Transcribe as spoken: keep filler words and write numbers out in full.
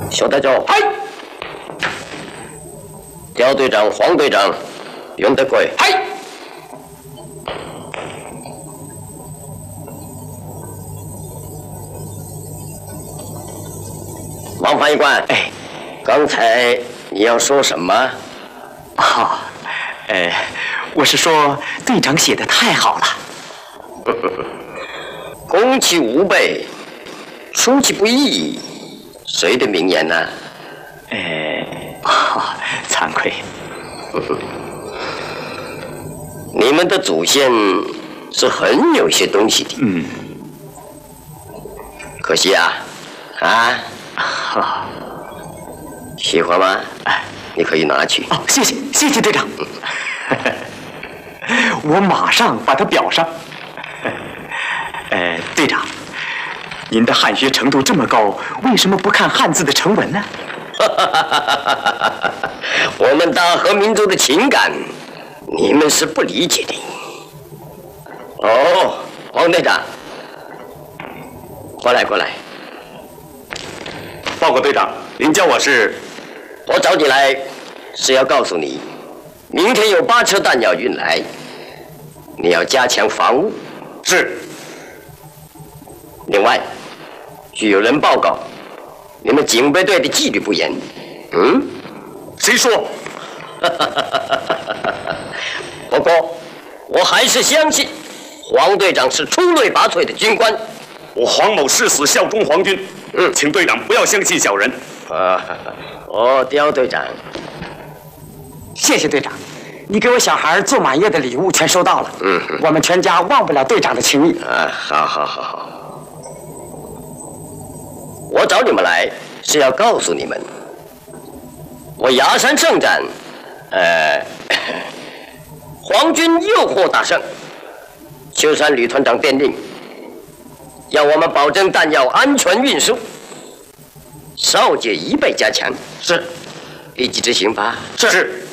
小带走。 嗨。 刁队长、黄队长，用得贵。 嗨。 王翻译官， 哎， 刚才你要说什么？ 啊，呃，我是说队长写的太好了。 攻其无备，出其不意，谁的名言呢？ 呃，啊，惭愧。 你们的祖先是很有些东西的。 嗯。 可惜啊，啊。 啊， 喜欢吗？ 哎， 你可以拿去。 哦，谢谢，谢谢队长。我马上把它裱上。呃，队长，您的汉学程度这么高，为什么不看汉字的成文呢？ 我们大和民族的情感，你们是不理解的。哦，黄队长，过来，过来。 报告队长，您叫我是？ 我找你来是要告诉你，明天有八车弹药运来，你要加强防务。 是。 另外，据有人报告，你们警备队的纪律不严。嗯？ 谁说？ 不过，我还是相信黄队长是出类拔萃的军官。 我黄某誓死效忠皇军。嗯，请队长不要相信小人。 啊，哦，刁队长， 谢谢队长，你给我小孩做满月的礼物全收到了。 嗯， 我们全家忘不了队长的情谊。 啊，好好好好。我找你们来是要告诉你们，我崖山圣战，呃，皇军又获大胜。秋山旅团长电令，要我们保证弹药安全运输，哨戒一倍加强。 是， 立即执行吧。 是。